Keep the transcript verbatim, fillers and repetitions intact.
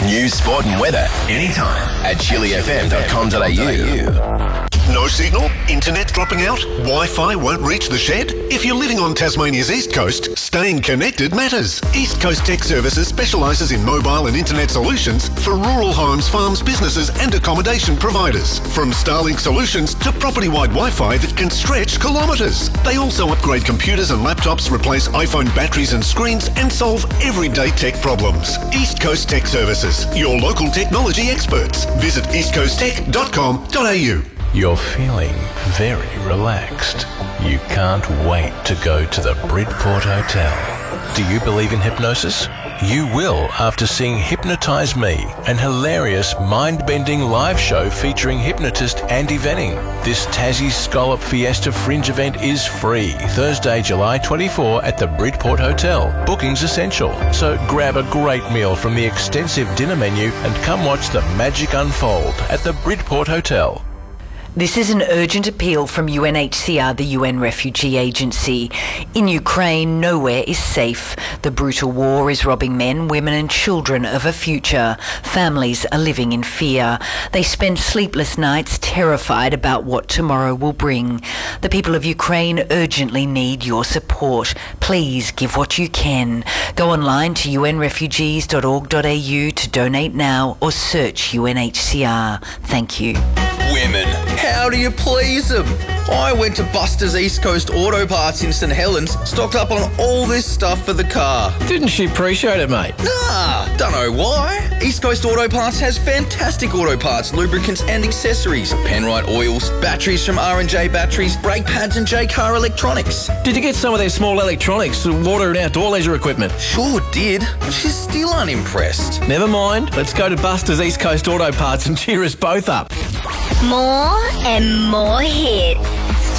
News, sport and weather anytime at chili f m dot com dot a u. No signal? Internet dropping out? Wi-Fi won't reach the shed? If you're living on Tasmania's East Coast, staying connected matters. East Coast Tech Services specialises in mobile and internet solutions for rural homes, farms, businesses and accommodation providers. From Starlink solutions to property-wide Wi-Fi that can stretch kilometres. They also upgrade computers and laptops, replace iPhone batteries and screens and solve everyday tech problems. East Coast Tech Services, your local technology experts. Visit east coast tech dot com dot a u. You're feeling very relaxed. You can't wait to go to the Bridport Hotel. Do you believe in hypnosis? You will after seeing Hypnotise Me, an hilarious, mind-bending live show featuring hypnotist Andy Venning. This Tassie Scallop Fiesta Fringe event is free, Thursday, July twenty-fourth at the Bridport Hotel. Booking's essential, so grab a great meal from the extensive dinner menu and come watch the magic unfold at the Bridport Hotel. This is an urgent appeal from U N H C R, the U N Refugee Agency. In Ukraine, nowhere is safe. The brutal war is robbing men, women and children of a future. Families are living in fear. They spend sleepless nights terrified about what tomorrow will bring. The people of Ukraine urgently need your support. Please give what you can. Go online to u n refugees dot org dot a u to donate now or search U N H C R. Thank you. Women, how do you please them? I went to Buster's East Coast Auto Parts in St Helens, stocked up on all this stuff for the car. Didn't she appreciate it, mate? Nah, don't know why. East Coast Auto Parts has fantastic auto parts, lubricants and accessories, Penrite oils, batteries from R and J Batteries, brake pads and J-Car electronics. Did you get some of their small electronics, water and outdoor leisure equipment? Sure did, but she's still unimpressed. Never mind, let's go to Buster's East Coast Auto Parts and cheer us both up. More and more hits.